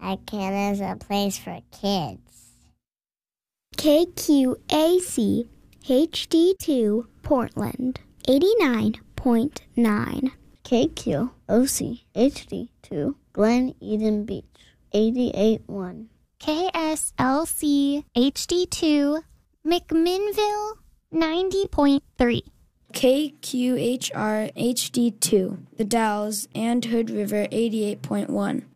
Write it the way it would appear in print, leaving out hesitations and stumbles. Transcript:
Icon is a place for kids. KQAC HD2 Portland 89.9. KQOC HD2 Glen Eden Beach 88.1. KSLC HD2 McMinnville 90.3. KQHR HD2 The Dalles and Hood River 88.1.